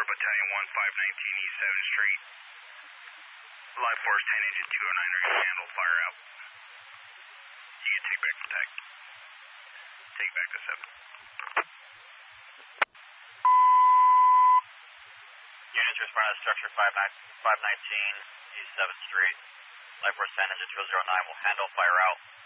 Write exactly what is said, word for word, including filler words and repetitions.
Battalion one five nineteen East seventh Street. Live Force ten engine two oh nine ready to handle, fire out. You can take back to tech. Take back to seven. Units respond to structure five nineteen East seventh Street. Live Force ten engine two oh nine will handle, fire out.